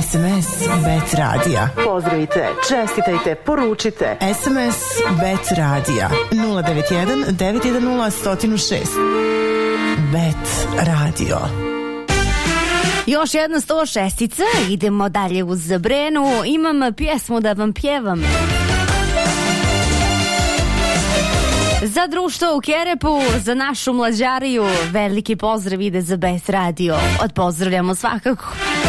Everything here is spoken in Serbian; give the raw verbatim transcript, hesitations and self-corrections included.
S M S Bet Radija. Pozdravite, čestitajte, poručite. S M S Bet Radija nula devet jedan devet jedan nula jedan zero šest. Bet Radio. Još jedna sto šestica, idemo dalje uz Brenu, imam pjesmu da vam pjevam. Za društvo u Kerepu, za našu mlađariju, veliki pozdrav ide za Bet Radio. Odpozdravljamo svakako.